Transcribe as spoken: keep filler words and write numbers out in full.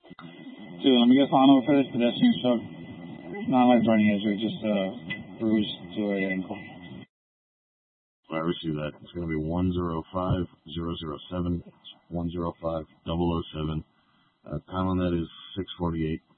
Dude, let me get final for this pedestrian stroke. Not like burning injury, just a bruise to the ankle. I receive that. It's going to be one zero five zero zero seven, one zero five double oh seven. Uh, time on that is six forty-eight.